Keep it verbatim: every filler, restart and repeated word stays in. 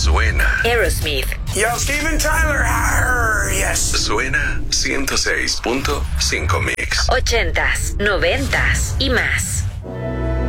Suena. Aerosmith. Yo, Steven Tyler. Arr, yes. Suena ciento seis punto cinco Mix. Ochentas, noventas y más.